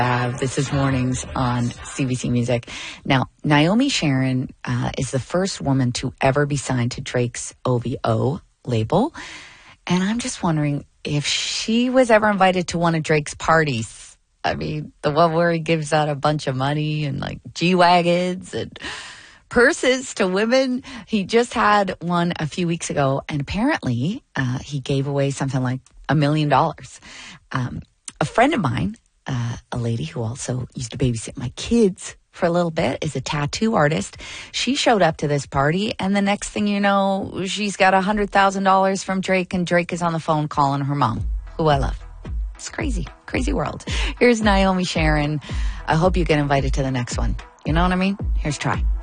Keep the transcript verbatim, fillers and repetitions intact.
Uh, this is Mornings on C B C Music. Now, Naomi Sharon uh, is the first woman to ever be signed to Drake's O V O label. And I'm just wondering if she was ever invited to one of Drake's parties. I mean, the one where he gives out a bunch of money and like G-Wagons and purses to women. He just had one a few weeks ago, and apparently uh, he gave away something like a million dollars. Um, a friend of mine, Uh, a lady who also used to babysit my kids for a little bit, is a tattoo artist. She showed up to this party, and the next thing you know, she's got one hundred thousand dollars from Drake, and Drake is on the phone calling her mom, who I love. It's crazy, crazy world. Here's Naomi Sharon. I hope you get invited to the next one. You know what I mean? Here's Try.